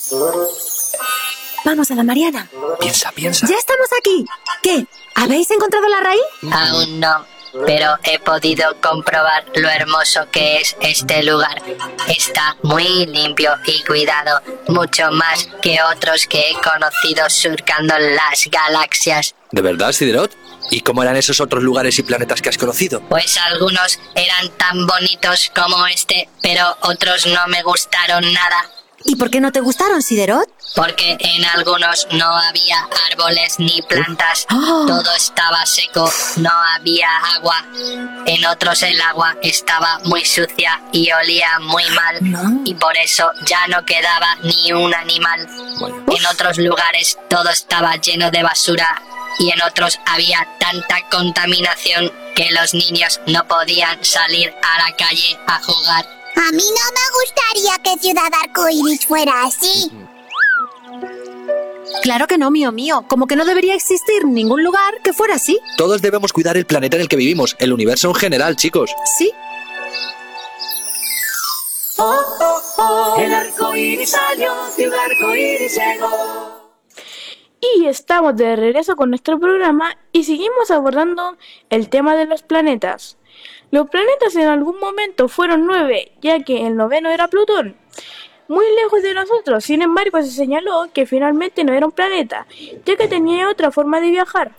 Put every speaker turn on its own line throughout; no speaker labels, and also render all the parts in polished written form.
Vamos a la Mariana.
Piensa.
¡Ya estamos aquí! ¿Qué? ¿Habéis encontrado la raíz?
Aún no, pero he podido comprobar lo hermoso que es este lugar. Está muy limpio y cuidado, mucho más que otros que he conocido surcando las galaxias.
¿De verdad, Siderot? ¿Y cómo eran esos otros lugares y planetas que has conocido?
Pues algunos eran tan bonitos como este, pero otros no me gustaron nada.
¿Y por qué no te gustaron, Siderot?
Porque en algunos no había árboles ni plantas, todo estaba seco, no había agua. En otros el agua estaba muy sucia y olía muy mal, y por eso ya no quedaba ni un animal. En otros lugares todo estaba lleno de basura y en otros había tanta contaminación que los niños no podían salir a la calle a jugar.
A mí no me gustaría que Ciudad Arcoíris fuera así.
Claro que no, mío. Como que no debería existir ningún lugar que fuera así.
Todos debemos cuidar el planeta en el que vivimos, el universo en general, chicos.
Sí.
El arcoíris salió, Ciudad Arcoíris llegó.
Y estamos de regreso con nuestro programa y seguimos abordando el tema de los planetas. Los planetas en algún momento fueron 9, ya que el 9º era Plutón, muy lejos de nosotros. Sin embargo, se señaló que finalmente no era un planeta, ya que tenía otra forma de viajar.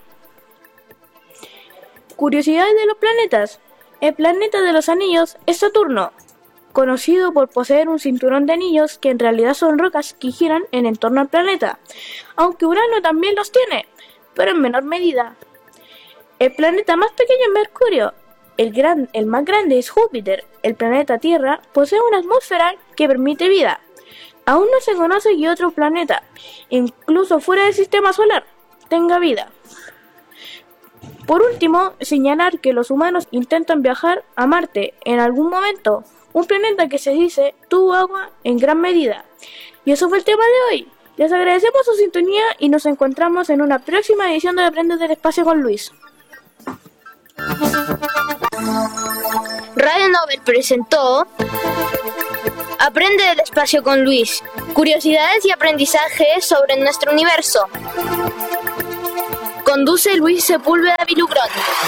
Curiosidades de los planetas. El planeta de los anillos es Saturno, conocido por poseer un cinturón de anillos que en realidad son rocas que giran en torno al planeta, aunque Urano también los tiene, pero en menor medida. El planeta más pequeño es Mercurio. El más grande es Júpiter. El planeta Tierra posee una atmósfera que permite vida. Aún no se conoce que otro planeta, incluso fuera del sistema solar, tenga vida. Por último, señalar que los humanos intentan viajar a Marte en algún momento, un planeta que se dice tuvo agua en gran medida. Y eso fue el tema de hoy. Les agradecemos su sintonía y nos encontramos en una próxima edición de Aprende del Espacio con Luis.
Radio Nobel presentó Aprende del Espacio con Luis. Curiosidades y aprendizajes sobre nuestro universo. Conduce Luis Sepúlveda Vilugrón.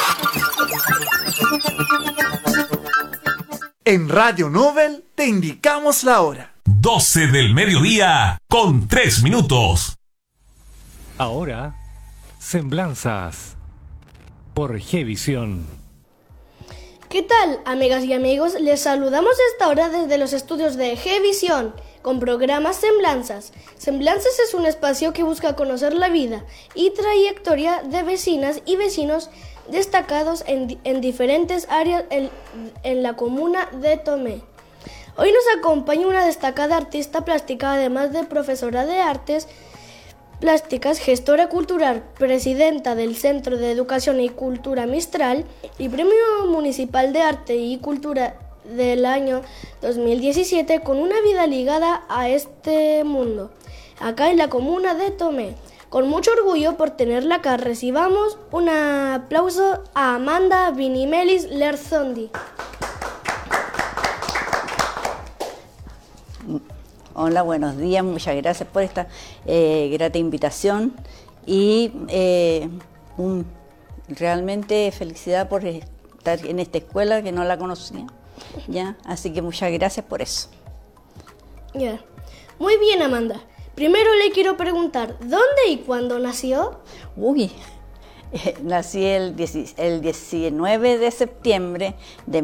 En Radio Nobel te indicamos la hora.
12 del mediodía con 3 minutos.
Ahora, Semblanzas por Gevisión.
¿Qué tal, amigas y amigos? Les saludamos a esta hora desde los estudios de Gevisión con programas Semblanzas. Semblanzas es un espacio que busca conocer la vida y trayectoria de vecinas y vecinos destacados en diferentes áreas en la comuna de Tomé. Hoy nos acompaña una destacada artista plástica, además de profesora de artes plásticas, gestora cultural, presidenta del Centro de Educación y Cultura Mistral y Premio Municipal de Arte y Cultura del año 2017, con una vida ligada a este mundo, acá en la comuna de Tomé. Con mucho orgullo por tenerla acá, recibamos un aplauso a Amanda Vinimelis Lerzondi.
Hola, buenos días, muchas gracias por esta grata invitación y realmente felicidad por estar en esta escuela que no la conocía, ¿ya? Así que muchas gracias por eso.
Yeah. Muy bien, Amanda. Primero le quiero preguntar, ¿dónde y cuándo nació?
Nací el 19 de septiembre de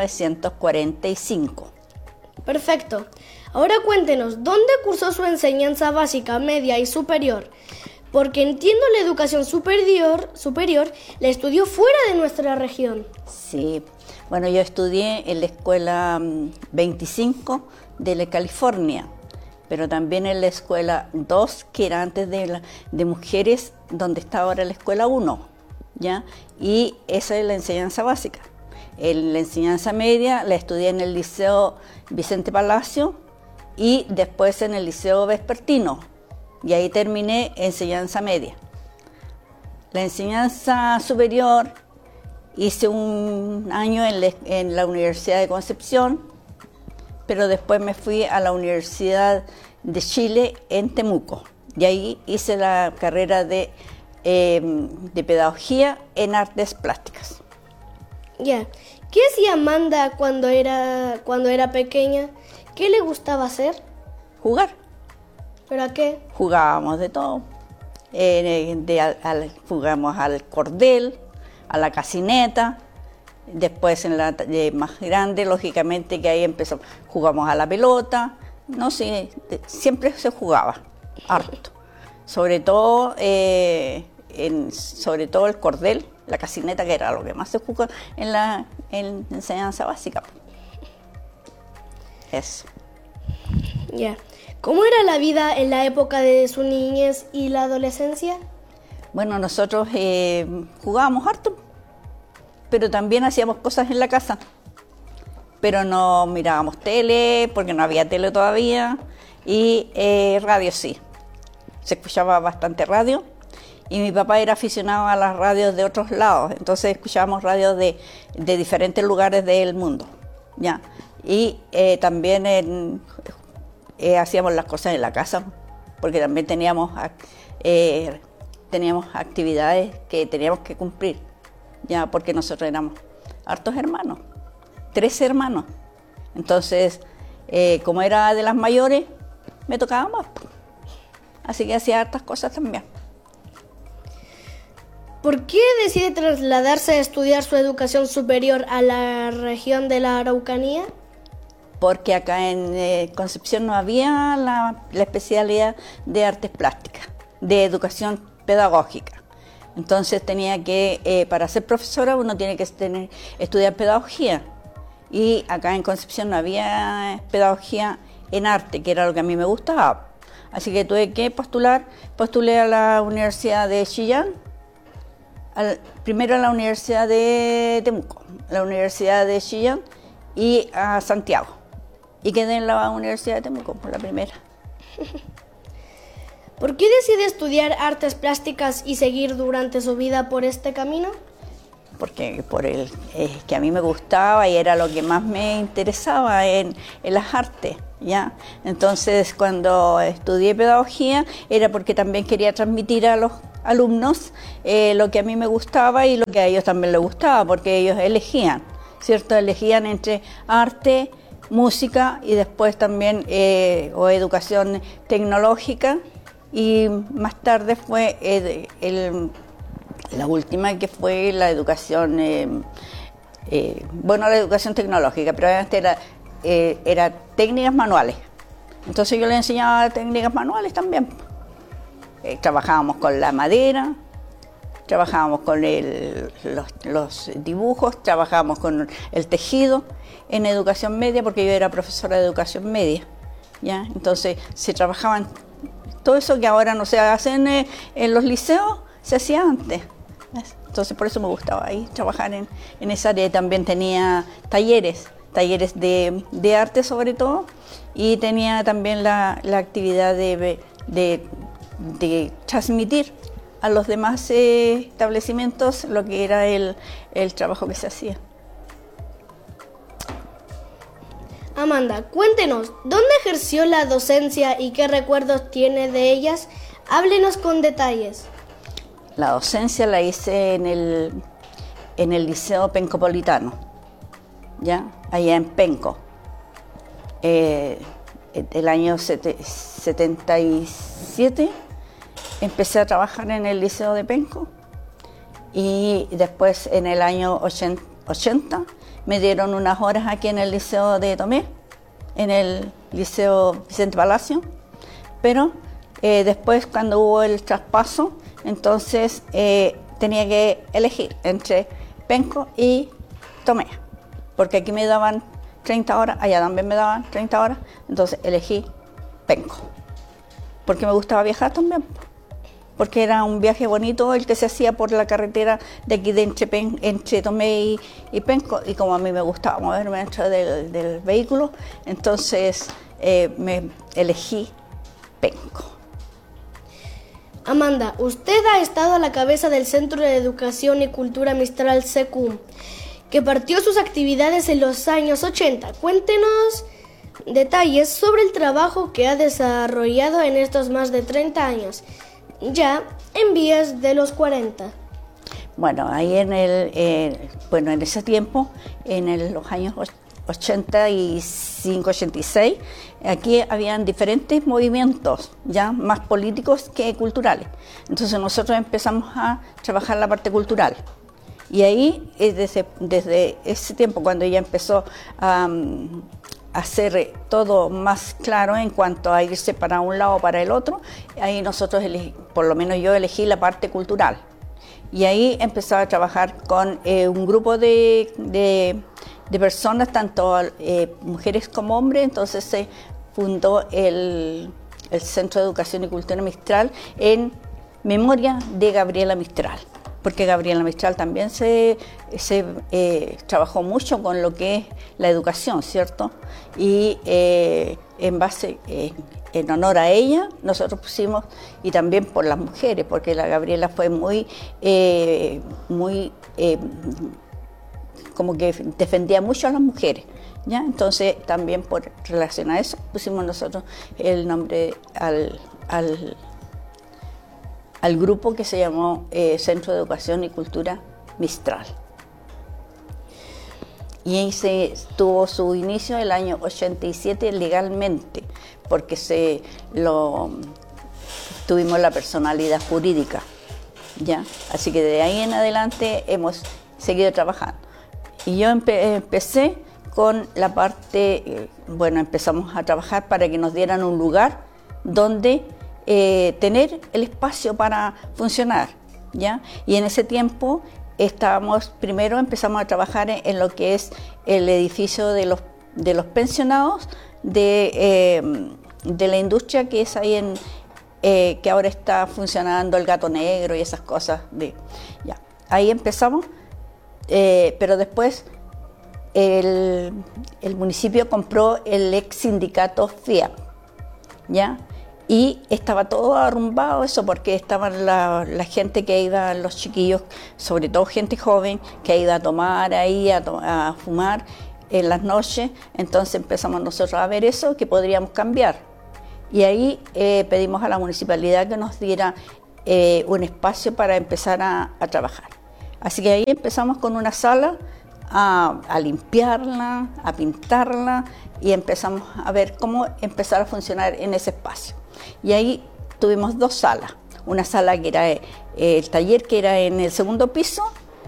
1945.
Perfecto. Ahora cuéntenos, ¿dónde cursó su enseñanza básica, media y superior? Porque entiendo la educación superior la estudió fuera de nuestra región.
Sí, bueno, yo estudié en la escuela 25 de la California, pero también en la escuela 2, que era antes de mujeres, donde está ahora la escuela 1, ¿ya? Y esa es la enseñanza básica. La enseñanza media la estudié en el Liceo Vicente Palacio y después en el Liceo Vespertino, y ahí terminé enseñanza media. La enseñanza superior hice un año en la Universidad de Concepción, pero después me fui a la Universidad de Chile en Temuco. Y ahí hice la carrera de pedagogía en artes plásticas.
Ya. ¿Qué hacía Amanda cuando era pequeña? ¿Qué le gustaba hacer?
Jugar.
¿Pero a qué?
Jugábamos de todo. Jugamos al cordel, a la casineta. Después en la más grande, lógicamente que ahí empezó, jugamos a la pelota. No sé, siempre se jugaba harto. Sobre todo el cordel, la casineta, que era lo que más se jugó en la enseñanza básica. Eso.
Ya. ¿Cómo era la vida en la época de su niñez y la adolescencia?
Bueno, nosotros jugábamos harto, pero también hacíamos cosas en la casa. Pero no mirábamos tele, porque no había tele todavía, y radio sí. Se escuchaba bastante radio, y mi papá era aficionado a las radios de otros lados, entonces escuchábamos radios de diferentes lugares del mundo, ¿ya? Y también hacíamos las cosas en la casa, porque también teníamos actividades que teníamos que cumplir, ya, porque nosotros éramos hartos hermanos, 13 hermanos. Entonces, como era de las mayores, me tocaba más. Así que hacía hartas cosas también.
¿Por qué decide trasladarse a estudiar su educación superior a la región de la Araucanía?
Porque acá en Concepción no había la especialidad de artes plásticas, de educación pedagógica. Entonces tenía que, para ser profesora, uno tiene que estudiar pedagogía. Y acá en Concepción no había pedagogía en arte, que era lo que a mí me gustaba. Así que tuve que postulé a la Universidad de Chillán, primero a la Universidad de Temuco, la Universidad de Chillán y a Santiago. Y quedé en la Universidad de Temuco por la primera.
¿Por qué decide estudiar artes plásticas y seguir durante su vida por este camino?
Porque que a mí me gustaba y era lo que más me interesaba en las artes, ¿ya? Entonces, cuando estudié pedagogía, era porque también quería transmitir a los alumnos lo que a mí me gustaba y lo que a ellos también les gustaba, porque ellos elegían, ¿cierto? Elegían entre arte, música y después también o educación tecnológica, y más tarde fue la última, que fue la educación, la educación tecnológica, pero antes era técnicas manuales. Entonces yo le enseñaba técnicas manuales también. Trabajábamos con la madera, trabajábamos con los dibujos, trabajábamos con el tejido en educación media, porque yo era profesora de educación media, ¿ya? Entonces se trabajaban todo eso que ahora no se hace en los liceos, se hacía antes. Entonces por eso me gustaba ahí trabajar en esa área. También tenía talleres de arte sobre todo, y tenía también la actividad de transmitir a los demás establecimientos lo que era el trabajo que se hacía.
Amanda, cuéntenos, ¿dónde ejerció la docencia y qué recuerdos tiene de ellas? Háblenos con detalles.
La docencia la hice en el Liceo Pencopolitano, ¿ya? Allá en Penco. El año 77 empecé a trabajar en el Liceo de Penco, y después en el año 80 me dieron unas horas aquí en el Liceo de Tomé, en el Liceo Vicente Palacio, pero después, cuando hubo el traspaso, entonces tenía que elegir entre Penco y Tomé, porque aquí me daban 30 horas, allá también me daban 30 horas, entonces elegí Penco, porque me gustaba viajar también, porque era un viaje bonito el que se hacía por la carretera de aquí de entre Tomé y Penco, y como a mí me gustaba moverme dentro del vehículo, entonces me elegí Penco.
Amanda, usted ha estado a la cabeza del Centro de Educación y Cultura Mistral CECUM, que partió sus actividades en los años 80. Cuéntenos detalles sobre el trabajo que ha desarrollado en estos más de 30 años, ya en vías de los 40.
Bueno, ahí en ese tiempo, los años 85, 86, aquí habían diferentes movimientos, ya más políticos que culturales. Entonces nosotros empezamos a trabajar la parte cultural. Y ahí, desde ese tiempo, cuando ya empezó a hacer todo más claro en cuanto a irse para un lado o para el otro, ahí nosotros, por lo menos yo elegí la parte cultural. Y ahí empezaba a trabajar con un grupo de personas, tanto mujeres como hombres. Entonces se fundó el Centro de Educación y Cultura Mistral en memoria de Gabriela Mistral, porque Gabriela Mistral también se trabajó mucho con lo que es la educación, ¿cierto? Y en honor a ella, nosotros pusimos, y también por las mujeres, porque la Gabriela fue muy como que defendía mucho a las mujeres, ¿ya? Entonces también por relación a eso pusimos nosotros el nombre al grupo que se llamó Centro de Educación y Cultura Mistral. Y ahí tuvo su inicio el año 87 legalmente, porque tuvimos la personalidad jurídica, ¿ya? Así que de ahí en adelante hemos seguido trabajando. Y yo empecé con la parte, empezamos a trabajar para que nos dieran un lugar donde tener el espacio para funcionar, ¿ya? Y en ese tiempo primero empezamos a trabajar en lo que es el edificio de los pensionados de la industria que es ahí que ahora está funcionando el Gato Negro y esas cosas. Ya. Ahí empezamos, pero después el municipio compró el ex sindicato FIAP, ¿ya? Y estaba todo arrumbado eso, porque estaban la gente que iba, los chiquillos, sobre todo gente joven, que iba a tomar ahí, a fumar en las noches. Entonces empezamos nosotros a ver eso, que podríamos cambiar. Y ahí pedimos a la municipalidad que nos diera un espacio para empezar a trabajar. Así que ahí empezamos con una sala a limpiarla, a pintarla, y empezamos a ver cómo empezar a funcionar en ese espacio. Y ahí tuvimos dos salas, una sala que era el taller, que era en el segundo piso,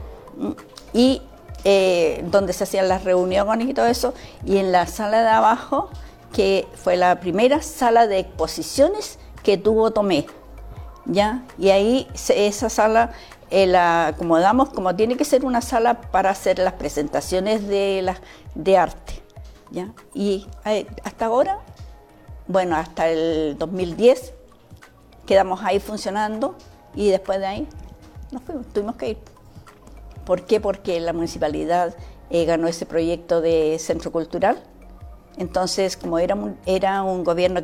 y donde se hacían las reuniones y todo eso, y en la sala de abajo, que fue la primera sala de exposiciones que tuvo Tomé, ¿ya? Y ahí esa sala la acomodamos como tiene que ser una sala para hacer las presentaciones de arte, ¿ya? Y hasta ahora, hasta el 2010 quedamos ahí funcionando, y después de ahí nos fuimos, tuvimos que ir. ¿Por qué? Porque la municipalidad ganó ese proyecto de centro cultural. Entonces, como era un gobierno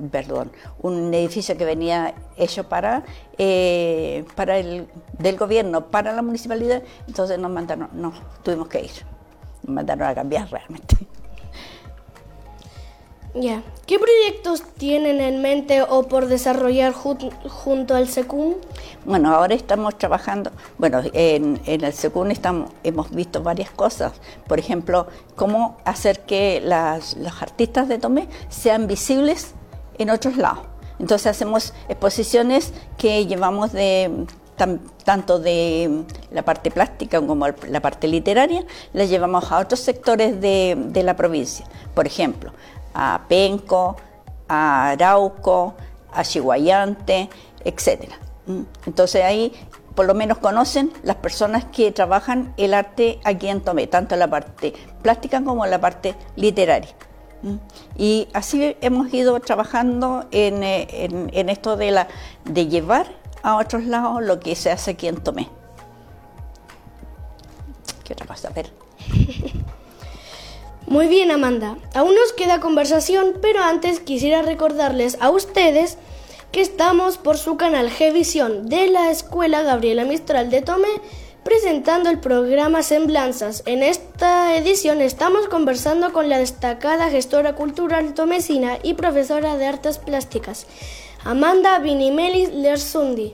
un edificio que venía hecho del gobierno para la municipalidad, entonces tuvimos que ir, nos mandaron a cambiar realmente.
Ya. ¿Qué proyectos tienen en mente o por desarrollar junto al SECUM?
Bueno, ahora estamos trabajando, en el SECUM hemos visto varias cosas. Por ejemplo, cómo hacer que los artistas de Tomé sean visibles en otros lados. Entonces hacemos exposiciones que llevamos tanto de la parte plástica como la parte literaria, las llevamos a otros sectores de la provincia. Por ejemplo, a Penco, a Arauco, a Chiguayante, etc. Entonces ahí por lo menos conocen las personas que trabajan el arte aquí en Tomé, tanto la parte plástica como la parte literaria. Y así hemos ido trabajando en esto de llevar a otros lados lo que se hace aquí en Tomé. ¿Qué otra cosa? A ver.
Muy bien, Amanda. Aún nos queda conversación, pero antes quisiera recordarles a ustedes que estamos por su canal Gvisión de la Escuela Gabriela Mistral de Tomé presentando el programa Semblanzas. En esta edición estamos conversando con la destacada gestora cultural tomesina y profesora de artes plásticas, Amanda Vinimelis Lersundi.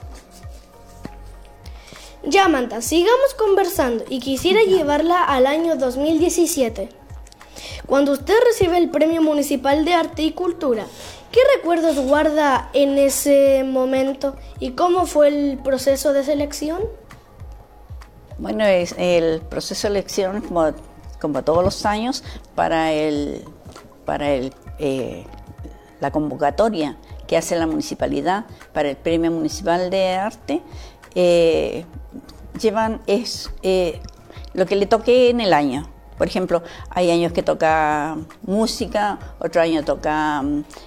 Ya, Amanda, sigamos conversando y quisiera llevarla al año 2017. Cuando usted recibe el Premio Municipal de Arte y Cultura, ¿qué recuerdos guarda en ese momento y cómo fue el proceso de selección?
Bueno, es el proceso de elección, como todos los años, para la convocatoria que hace la municipalidad para el Premio Municipal de Arte, llevan lo que le toque en el año. Por ejemplo, hay años que toca música, otro año toca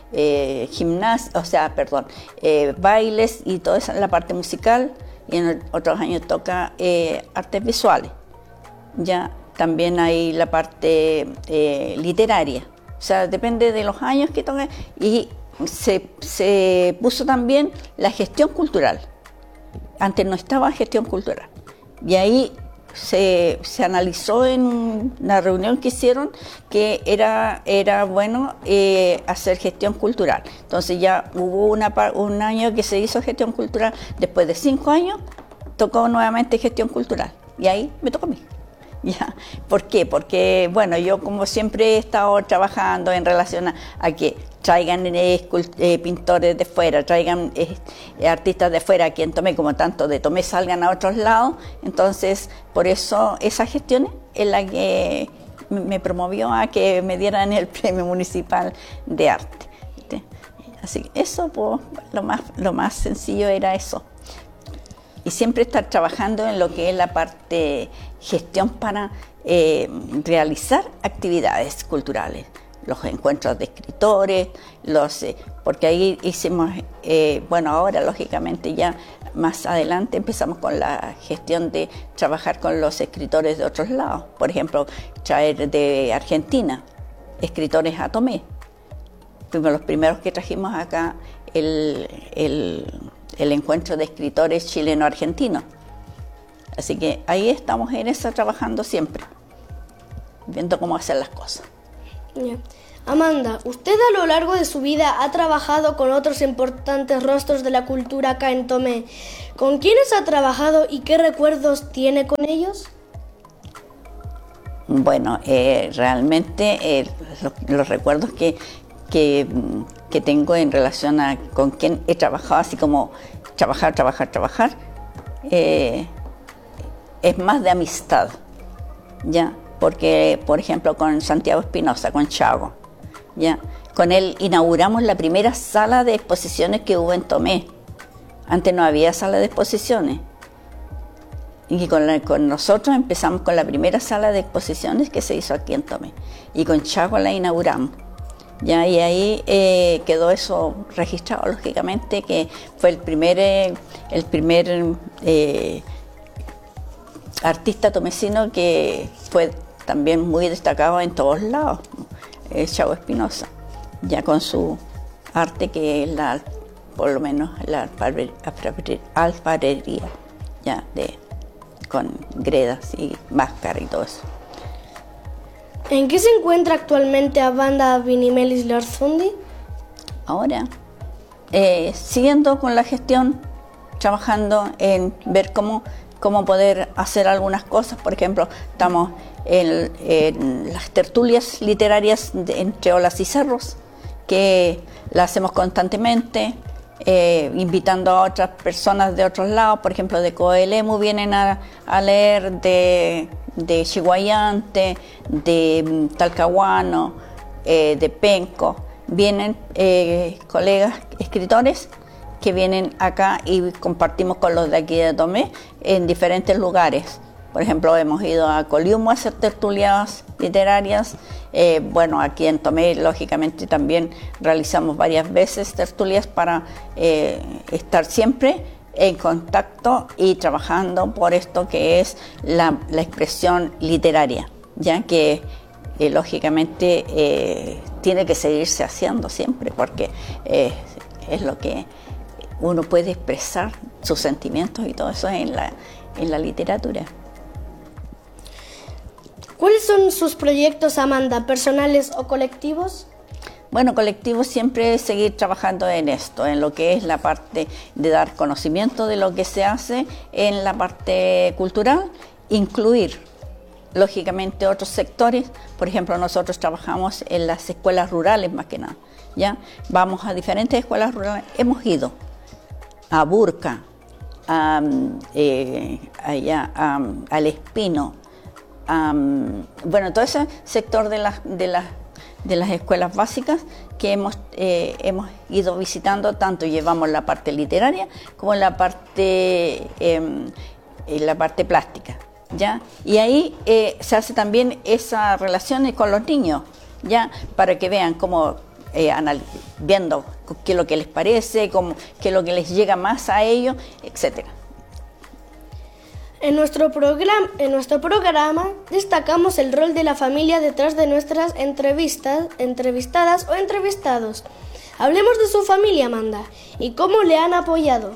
bailes y toda esa la parte musical, y en otros años toca artes visuales. Ya también hay la parte literaria. O sea, depende de los años que toca, y se puso también la gestión cultural. Antes no estaba gestión cultural. Y ahí se analizó en una reunión que hicieron que era bueno hacer gestión cultural. Entonces ya hubo un año que se hizo gestión cultural. Después de 5 años tocó nuevamente gestión cultural. Y ahí me tocó a mí. ¿Ya? ¿Por qué? Porque, bueno, yo como siempre he estado trabajando en relación a que traigan pintores de fuera, traigan artistas de fuera aquí en Tomé, como tanto de Tomé salgan a otros lados. Entonces, por eso esa gestión es la que me promovió a que me dieran el Premio Municipal de Arte. ¿Sí? Así que eso, pues, lo más sencillo era eso. Y siempre estar trabajando en lo que es la parte gestión para realizar actividades culturales, los encuentros de escritores, porque ahí hicimos, ahora lógicamente ya más adelante empezamos con la gestión de trabajar con los escritores de otros lados. Por ejemplo, traer de Argentina escritores a Tomé. Fuimos los primeros que trajimos acá el encuentro de escritores chileno-argentinos. Así que ahí estamos en eso, trabajando siempre, viendo cómo hacer las cosas.
Yeah. Amanda, usted a lo largo de su vida ha trabajado con otros importantes rostros de la cultura acá en Tomé. ¿Con quiénes ha trabajado y qué recuerdos tiene con ellos? Bueno, realmente los recuerdos que tengo en relación a con quién he trabajado, así como trabajar, es más de amistad, ¿ya? Porque, por ejemplo, con Santiago Espinosa, con Chago, ¿ya? Con él inauguramos la primera sala de exposiciones que hubo en Tomé. Antes no había sala de exposiciones. Y con nosotros empezamos con la primera sala de exposiciones que se hizo aquí en Tomé. Y con Chago la inauguramos. Ya, y ahí quedó eso registrado, lógicamente, que fue el primer artista tomecino que fue también muy destacado en todos lados, Chago Espinosa, ya con su arte que es por lo menos la alfarería, ya con gredas y máscara y todo eso. ¿En qué se encuentra actualmente Amanda Vinimelis Lersundi?
Ahora, siguiendo con la gestión, trabajando en ver cómo poder hacer algunas cosas. Por ejemplo, estamos en las tertulias literarias entre Olas y Cerros, que las hacemos constantemente, invitando a otras personas de otros lados. Por ejemplo, de Coelemu vienen a leer, de Chihuayante, de Talcahuano, de Penco. Vienen colegas escritores que vienen acá y compartimos con los de aquí de Tomé en diferentes lugares. Por ejemplo, hemos ido a Coliumo a hacer tertulias literarias. Aquí en Tomé, lógicamente, también realizamos varias veces tertulias para estar siempre en contacto y trabajando por esto que es la expresión literaria, ya que lógicamente tiene que seguirse haciendo siempre, porque es lo que uno puede expresar sus sentimientos y todo eso en en la literatura.
¿Cuáles son sus proyectos, Amanda, personales o colectivos?
Bueno, colectivo siempre es seguir trabajando en esto, en lo que es la parte de dar conocimiento de lo que se hace en la parte cultural, incluir lógicamente otros sectores. Por ejemplo, nosotros trabajamos en las escuelas rurales más que nada, ¿ya? Vamos a diferentes escuelas rurales, hemos ido a Burca, allá al Espino, bueno, todo ese sector de las escuelas básicas que hemos ido visitando, tanto llevamos la parte literaria como la parte plástica, ¿ya? Y ahí se hace también esa relación con los niños, ¿ya? Para que vean cómo, viendo qué es lo que les parece, qué es lo que les llega más a ellos, etcétera.
En nuestro programa destacamos el rol de la familia detrás de nuestras entrevistadas o entrevistados. Hablemos de su familia, Amanda, y cómo le han apoyado.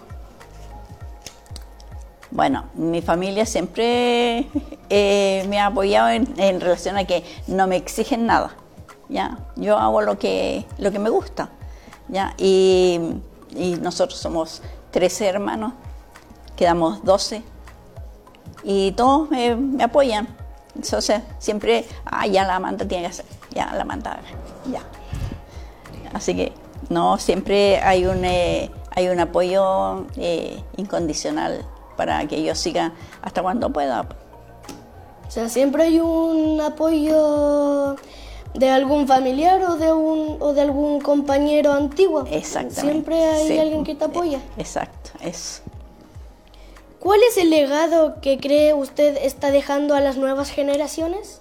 Bueno, mi familia siempre me ha apoyado en relación a que no me exigen nada, ¿ya? Yo hago lo que me gusta, ¿ya? Y nosotros somos 13 hermanos, quedamos 12. Y todos me apoyan. Entonces, siempre, ya la Amanda tiene que hacer, ya la Amanda, ya. Así que, no, siempre hay un apoyo incondicional para que yo siga hasta cuando pueda.
O sea, siempre hay un apoyo de algún familiar o de algún compañero antiguo.
Exactamente.
Siempre hay
sí.
Alguien que te apoya.
Exacto, eso.
¿Cuál es el legado que cree usted está dejando a las nuevas generaciones?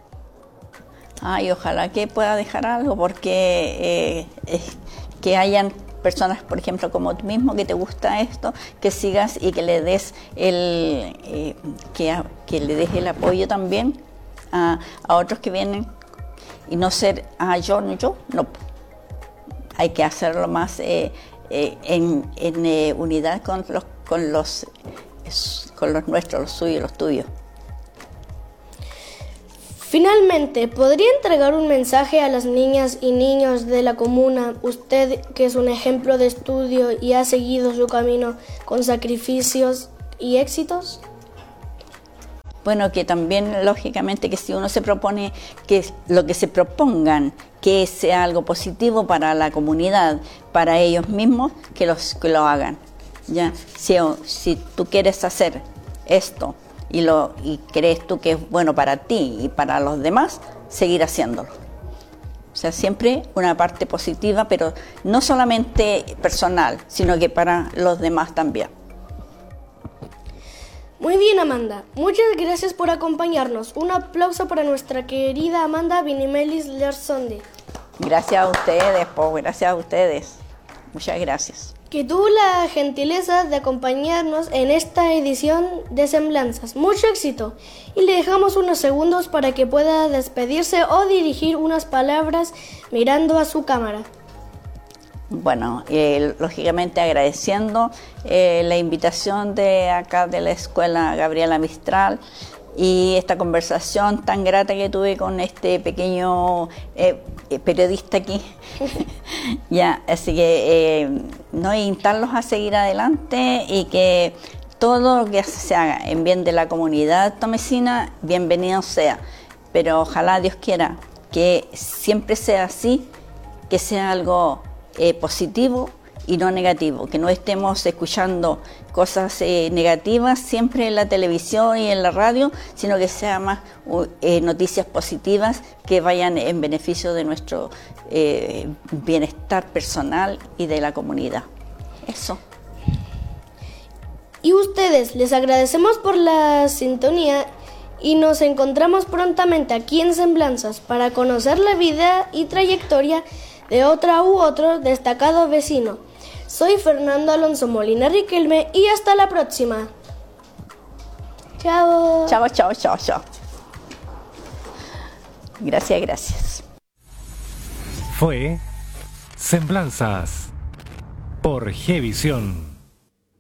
Y ojalá que pueda dejar algo, porque que hayan personas, por ejemplo, como tú mismo, que te gusta esto, que sigas y que le des que le des el apoyo también a otros que vienen, y no ser yo, no. Hay que hacerlo más en unidad con los nuestros, los suyos, los tuyos.
Finalmente, ¿podría entregar un mensaje a las niñas y niños de la comuna, usted que es un ejemplo de estudio y ha seguido su camino con sacrificios y éxitos?
Bueno, que también, lógicamente, que si uno se propone que lo que se propongan, que sea algo positivo para la comunidad, para ellos mismos, que lo hagan. Ya, si tú quieres hacer esto y crees tú que es bueno para ti y para los demás, seguir haciéndolo. O sea, siempre una parte positiva, pero no solamente personal, sino que para los demás también.
Muy bien, Amanda. Muchas gracias por acompañarnos. Un aplauso para nuestra querida Amanda Vinimelis Lersondi.
Gracias a ustedes, gracias a ustedes. Muchas gracias.
Que tuvo la gentileza de acompañarnos en esta edición de Semblanzas. Mucho éxito. Y le dejamos unos segundos para que pueda despedirse o dirigir unas palabras mirando a su cámara.
Bueno, lógicamente agradeciendo la invitación de acá de la Escuela Gabriela Mistral y esta conversación tan grata que tuve con este pequeño periodista aquí. Ya, así que instarlos a seguir adelante y que todo lo que se haga en bien de la comunidad tomecina, bienvenido sea. Pero ojalá Dios quiera que siempre sea así, que sea algo positivo y no negativo, que no estemos escuchando cosas negativas siempre en la televisión y en la radio, sino que sea más noticias positivas que vayan en beneficio de nuestro bienestar personal y de la comunidad. Eso.
Y ustedes, les agradecemos por la sintonía y nos encontramos prontamente aquí en Semblanzas para conocer la vida y trayectoria de otra u otro destacado vecino. Soy Fernando Alonso Molina Riquelme y hasta la próxima. Chao.
Chao, chao, chao, chao. Gracias, gracias.
Fue Semblanzas por Gevisión.